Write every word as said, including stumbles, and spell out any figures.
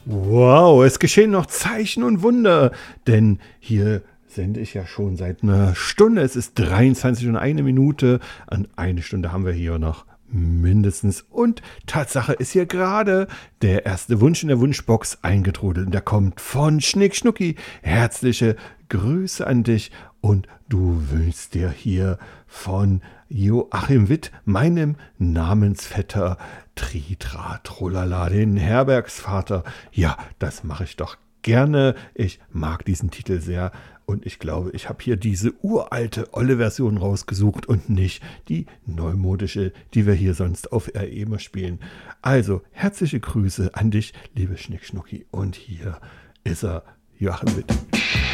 Wow, es geschehen noch Zeichen und Wunder, denn hier sende ich ja schon seit einer Stunde. Es ist dreiundzwanzig und eine Minute und eine Stunde haben wir hier noch mindestens. Und Tatsache ist hier gerade der erste Wunsch in der Wunschbox eingetrudelt. Und der kommt von Schnick Schnucki. Herzliche Grüße an dich und du wünschst dir hier von Joachim Witt, meinem Namensvetter, Tritra Trollala, den Herbergsvater. Ja, das mache ich doch gerne. Ich mag diesen Titel sehr und ich glaube, ich habe hier diese uralte, olle Version rausgesucht und nicht die neumodische, die wir hier sonst auf R E immer spielen. Also, herzliche Grüße an dich, liebe Schnick Schnucki. Und hier ist er, Joachim Witt.